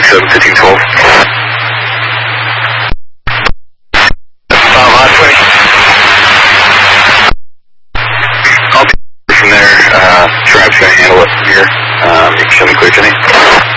27, 1512. On 20. I'll be from there. Tribe's going to handle it here. You can show me clear, Jenny.